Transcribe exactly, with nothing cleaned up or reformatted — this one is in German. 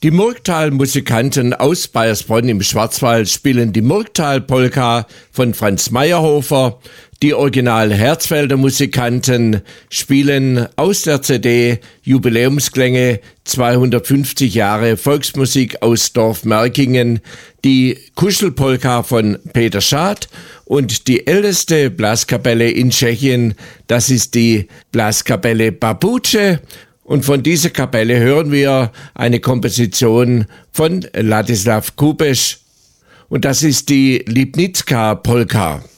Die Murgtal-Musikanten aus Baiersbronn im Schwarzwald spielen die Murgtal-Polka von Franz Meyerhofer. Die Original-Herzfelder-Musikanten spielen aus der C D Jubiläumsklänge zweihundertfünfzig Jahre Volksmusik aus Dorf Merkingen, die Kuschelpolka von Peter Schad und die älteste Blaskapelle in Tschechien, das ist die Blaskapelle Babuce. Und von dieser Kapelle hören wir eine Komposition von Ladislav Kubeš und das ist die Lipnická Polka.